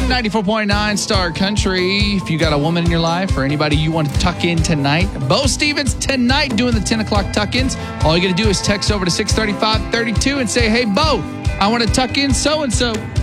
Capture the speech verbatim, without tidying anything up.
ninety-four point nine Star Country. If you got a woman in your life or anybody you want to tuck in tonight, Bo Stevens tonight doing the ten o'clock tuck-ins. All you got to do is text over to six thirty-five thirty-two and say, hey, Bo, I want to tuck in so-and-so.